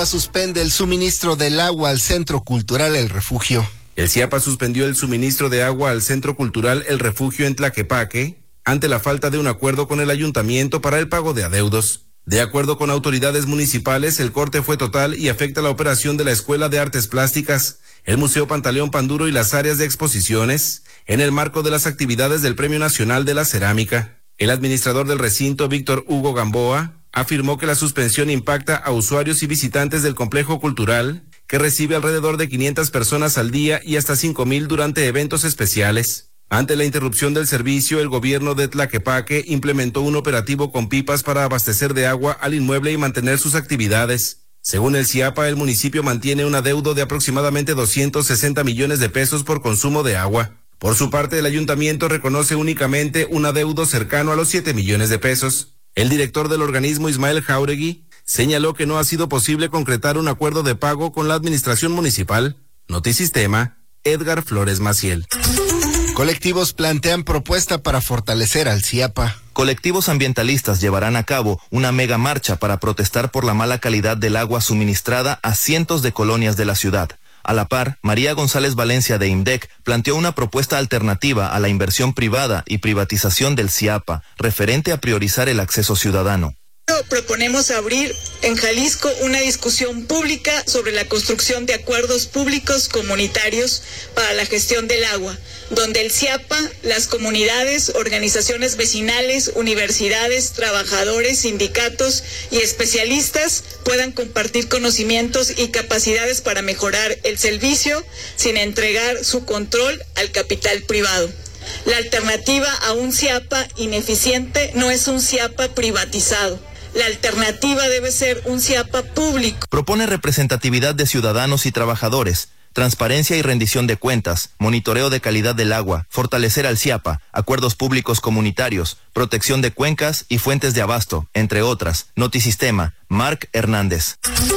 Suspende el suministro del agua al Centro Cultural El Refugio. El CIAPA suspendió el suministro de agua al Centro Cultural El Refugio en Tlaquepaque ante la falta de un acuerdo con el ayuntamiento para el pago de adeudos. De acuerdo con autoridades municipales, el corte fue total y afecta la operación de la Escuela de Artes Plásticas, el Museo Pantaleón Panduro y las áreas de exposiciones, en el marco de las actividades del Premio Nacional de la Cerámica. El administrador del recinto, Víctor Hugo Gamboa, afirmó que la suspensión impacta a usuarios y visitantes del complejo cultural, que recibe alrededor de 500 personas al día y hasta 5,000 durante eventos especiales. Ante la interrupción del servicio, el gobierno de Tlaquepaque implementó un operativo con pipas para abastecer de agua al inmueble y mantener sus actividades. Según el CIAPA, el municipio mantiene un adeudo de aproximadamente 260 millones de pesos por consumo de agua. Por su parte, el ayuntamiento reconoce únicamente un adeudo cercano a los 7 millones de pesos. El director del organismo, Ismael Jauregui, señaló que no ha sido posible concretar un acuerdo de pago con la administración municipal. Notisistema, Edgar Flores Maciel. Colectivos plantean propuesta para fortalecer al CIAPA. Colectivos ambientalistas llevarán a cabo una mega marcha para protestar por la mala calidad del agua suministrada a cientos de colonias de la ciudad. A la par, María González Valencia de IMDEC planteó una propuesta alternativa a la inversión privada y privatización del CIAPA, referente a priorizar el acceso ciudadano. Proponemos abrir en Jalisco una discusión pública sobre la construcción de acuerdos públicos comunitarios para la gestión del agua, donde el CIAPA, las comunidades, organizaciones vecinales, universidades, trabajadores, sindicatos y especialistas puedan compartir conocimientos y capacidades para mejorar el servicio sin entregar su control al capital privado. La alternativa a un CIAPA ineficiente no es un CIAPA privatizado. La alternativa debe ser un CIAPA público. Propone representatividad de ciudadanos y trabajadores, transparencia y rendición de cuentas, monitoreo de calidad del agua, fortalecer al CIAPA, acuerdos públicos comunitarios, protección de cuencas y fuentes de abasto, entre otras. Notisistema, Marc Hernández.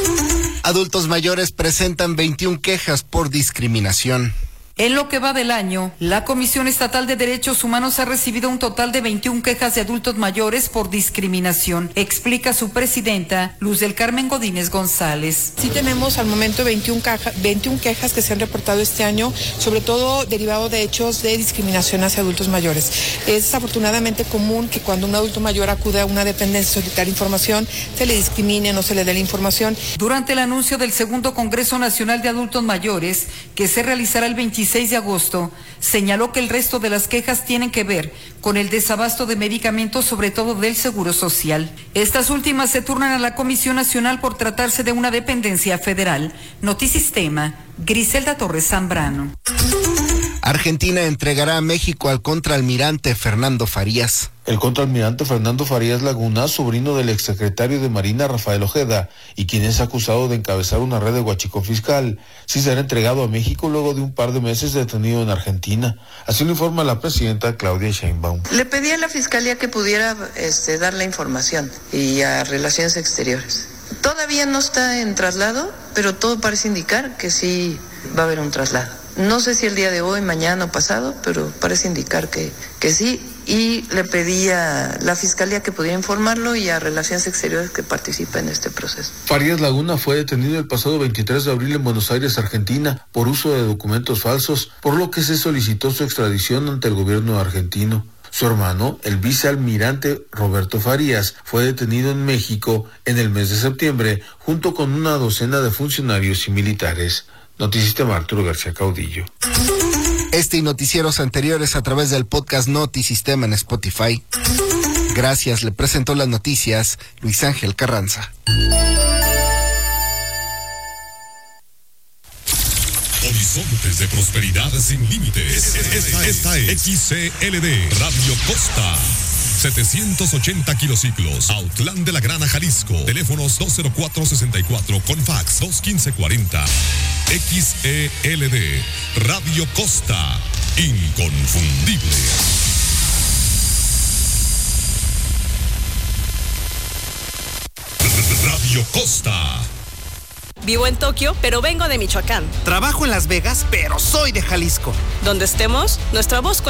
Adultos mayores presentan 21 quejas por discriminación. En lo que va del año, la Comisión Estatal de Derechos Humanos ha recibido un total de 21 quejas de adultos mayores por discriminación, explica su presidenta, Luz del Carmen Godínez González. Sí tenemos al momento 21 quejas que se han reportado este año, sobre todo derivado de hechos de discriminación hacia adultos mayores. Es desafortunadamente común que cuando un adulto mayor acude a una dependencia a solicitar información, se le discrimine, no se le dé la información. Durante el anuncio del segundo Congreso Nacional de Adultos Mayores, que se realizará el 26 de agosto, señaló que el resto de las quejas tienen que ver con el desabasto de medicamentos, sobre todo del Seguro Social. Estas últimas se turnan a la Comisión Nacional por tratarse de una dependencia federal. Notisistema, Griselda Torres Zambrano. Argentina entregará a México al contraalmirante Fernando Farías. El contraalmirante Fernando Farías Laguna, sobrino del exsecretario de Marina Rafael Ojeda, y quien es acusado de encabezar una red de huachicol fiscal, sí será entregado a México luego de un par de meses detenido en Argentina. Así lo informa la presidenta Claudia Sheinbaum. Le pedí a la Fiscalía que pudiera dar la información y a Relaciones Exteriores. Todavía no está en traslado, pero todo parece indicar que sí va a haber un traslado. No sé si el día de hoy, mañana o pasado, pero parece indicar que sí. Y le pedí a la Fiscalía que pudiera informarlo y a Relaciones Exteriores que participe en este proceso. Farías Laguna fue detenido el pasado 23 de abril en Buenos Aires, Argentina, por uso de documentos falsos, por lo que se solicitó su extradición ante el gobierno argentino. Su hermano, el vicealmirante Roberto Farías, fue detenido en México en el mes de septiembre, junto con una docena de funcionarios y militares. Notisistema, Arturo García Caudillo. Este y noticieros anteriores a través del podcast Notisistema en Spotify. Gracias, le presentó las noticias Luis Ángel Carranza. Horizontes de prosperidad sin límites. Esta es XCLD Radio Costa. 780 kilociclos, Autlán de la Grana, Jalisco. Teléfonos 204-64 con fax 215-40. XELD Radio Costa, inconfundible. Radio Costa. Vivo en Tokio, pero vengo de Michoacán. Trabajo en Las Vegas, pero soy de Jalisco. Donde estemos, nuestra voz